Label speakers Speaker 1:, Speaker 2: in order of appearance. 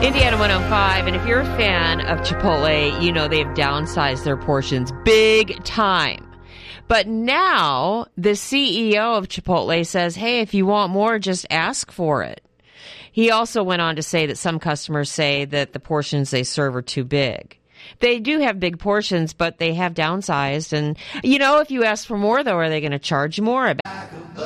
Speaker 1: Indiana 105, and if you're a fan of Chipotle, you know they've downsized their portions big time. But now the CEO of Chipotle says, hey, if you want more, just ask for it. He also went on to say that some customers say that the portions they serve are too big. They do have big portions, but they have downsized. And, you know, if you ask for more, though, are they going to charge you more?